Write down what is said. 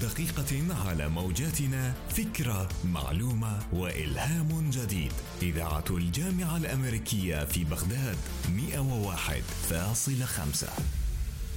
دقيقة على موجاتنا، فكرة، معلومة وإلهام جديد. إذاعة الجامعة الأمريكية في بغداد 101.5.